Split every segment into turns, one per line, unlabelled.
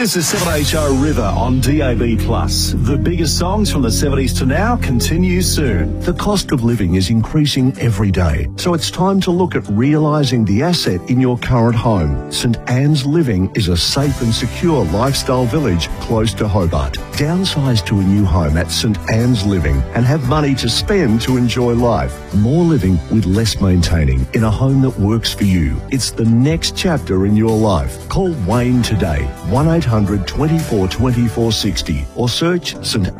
This is 7HO River on DAB+. The biggest songs from the 70s to now continue soon. The cost of living is increasing every day, so it's time to look at realising the asset in your current home. St Anne's Living is a safe and secure lifestyle village close to Hobart. Downsize to a new home at St Anne's Living and have money to spend to enjoy life. More living with less maintaining in a home that works for you. It's the next chapter in your life. Call Wayne today, 1800 24 24 60, or search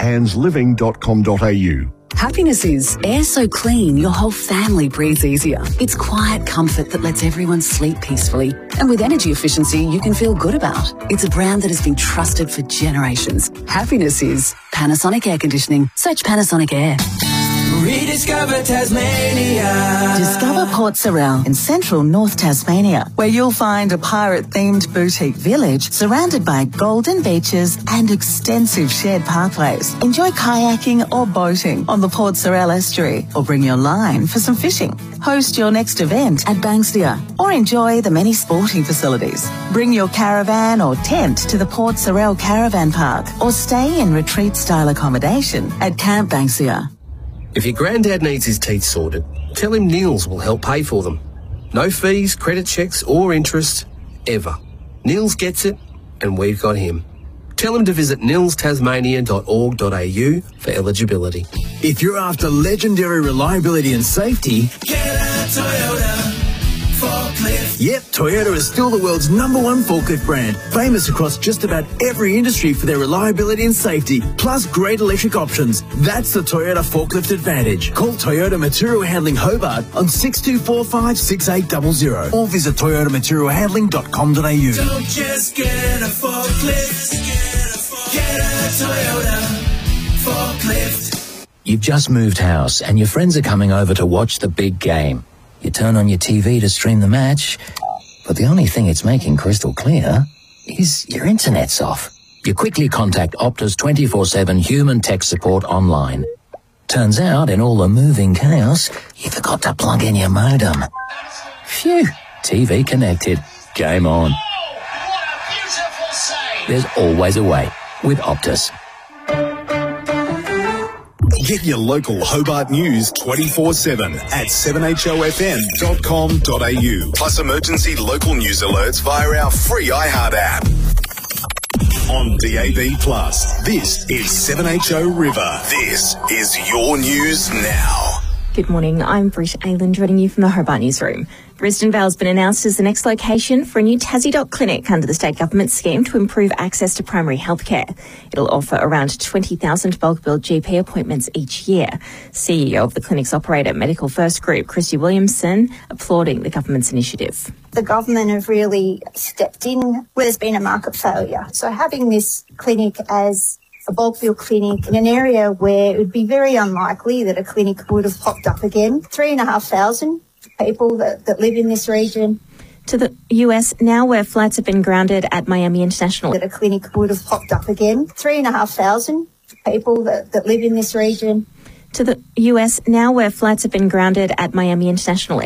stannesliving.com.au.
Happiness is air so clean your whole family breathes easier. It's quiet comfort that lets everyone sleep peacefully. And with energy efficiency you can feel good about. It's a brand that has been trusted for generations. Happiness is Panasonic Air Conditioning. Search Panasonic Air.
Rediscover Tasmania.
Discover Port Sorell in central North Tasmania, where you'll find a pirate-themed boutique village surrounded by golden beaches and extensive shared pathways. Enjoy kayaking or boating on the Port Sorell estuary, or bring your line for some fishing. Host your next event at Banksia, or enjoy the many sporting facilities. Bring your caravan or tent to the Port Sorell Caravan Park, or stay in retreat-style accommodation at Camp Banksia.
If your granddad needs his teeth sorted, tell him Nils will help pay for them. No fees, credit checks or interest, ever. Nils gets it, and we've got him. Tell him to visit nilstasmania.org.au for eligibility.
If you're after legendary reliability and safety,
Get a Toyota forklift.
yep, Toyota is still the world's #1 forklift brand, famous across just about every industry for their reliability and safety, plus great electric options. That's the Toyota Forklift Advantage. Call Toyota Material Handling Hobart on 6245 6800 or visit toyotamaterialhandling.com.au.
Don't just get a forklift. Get a Toyota forklift.
You've just moved house and your friends are coming over to watch the big game. You turn on your TV to stream the match, but the only thing it's making crystal clear is your internet's off. You quickly contact Optus 24/7 human tech support online. Turns out, in all the moving chaos, you forgot to plug in your modem. Phew, TV connected. Game on. There's always a way with Optus.
Get your local Hobart news 24/7 at 7HOFM.com.au. Plus emergency local news alerts via our free iHeart app. On DAB+, this is 7HO River. This is your news now.
Good morning, I'm Britt Ayland joining you from the Hobart Newsroom. Brisbane Vale's been announced as the next location for a new Tassie Doc clinic under the state government's scheme to improve access to primary healthcare. It'll offer around 20,000 bulk billed GP appointments each year. CEO of the clinic's operator, Medical First Group, Christy Williamson, applauding the government's initiative.
The government have really stepped in where there's been a market failure. So having this clinic as a bulk bill clinic in an area where it would be very unlikely that a clinic would have popped up again. 3,500 people that live in this region.
To the US now, where flights have been grounded at Miami International.
That a clinic would have popped up again. 3,500 people that live in this region.
To the US now, where flights have been grounded at Miami International